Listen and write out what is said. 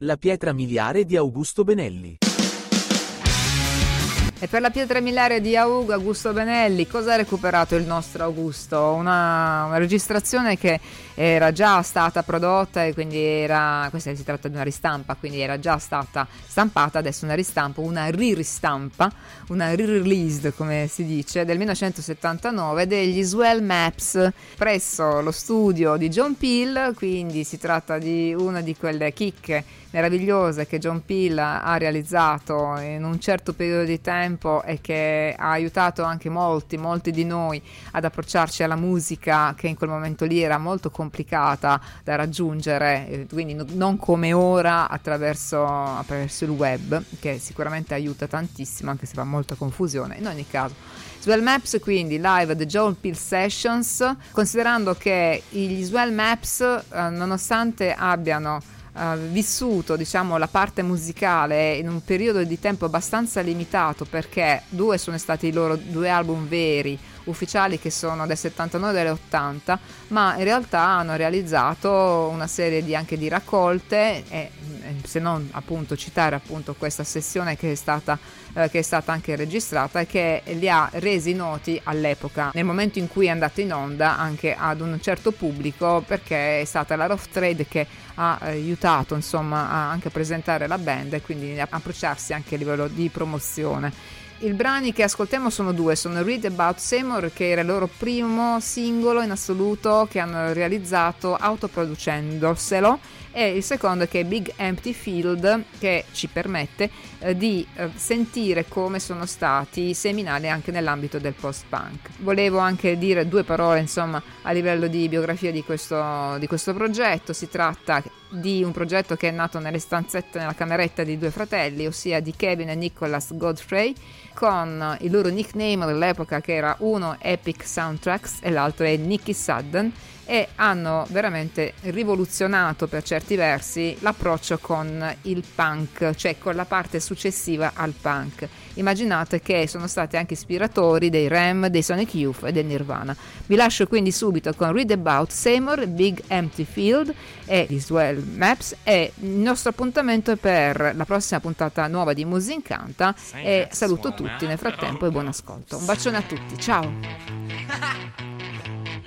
La pietra miliare di Augusto Benelli. E per la pietra miliare di Augusto Benelli, cosa ha recuperato il nostro Augusto? Una registrazione che era già stata prodotta e quindi questa si tratta di una ristampa, quindi era già stata stampata, adesso una ristampa, una ristampa, una re-release come si dice, del 1979 degli Swell Maps presso lo studio di John Peel, quindi si tratta di una di quelle chicche meravigliose che John Peel ha realizzato in un certo periodo di tempo e che ha aiutato anche molti di noi ad approcciarci alla musica che in quel momento lì era molto complicata da raggiungere, quindi non come ora attraverso il web, che sicuramente aiuta tantissimo anche se fa molta confusione. In ogni caso, Swell Maps, quindi live The John Peel Sessions, considerando che gli Swell Maps nonostante abbiano vissuto, diciamo, la parte musicale in un periodo di tempo abbastanza limitato, perché due sono stati i loro due album veri ufficiali, che sono del 79 e dell'80, ma in realtà hanno realizzato una serie anche di raccolte, e se non appunto citare appunto questa sessione che è stata anche registrata e che li ha resi noti all'epoca, nel momento in cui è andato in onda, anche ad un certo pubblico, perché è stata la Rough Trade che ha aiutato insomma anche a presentare la band e quindi a approcciarsi anche a livello di promozione. I brani che ascoltiamo sono due, sono Read About Seymour, che era il loro primo singolo in assoluto che hanno realizzato autoproducendoselo, e il secondo che è Big Empty Field, che ci permette di sentire come sono stati seminali anche nell'ambito del post-punk. Volevo anche dire due parole insomma a livello di biografia di questo progetto. Si tratta di un progetto che è nato nelle stanzette, nella cameretta di due fratelli, ossia di Kevin e Nicholas Godfrey, con il loro nickname dell'epoca, che era uno Epic Soundtracks e l'altro è Nicky Sudden, e hanno veramente rivoluzionato per certi versi l'approccio con il punk, cioè con la parte successiva al punk. Immaginate che sono stati anche ispiratori dei Rem, dei Sonic Youth e del Nirvana. Vi lascio quindi subito con Read About Seymour, Big Empty Field e gli Swell Maps, e il nostro appuntamento è per la prossima puntata nuova di Musincanta, e saluto tutti nel frattempo e buon ascolto. Un bacione a tutti, ciao!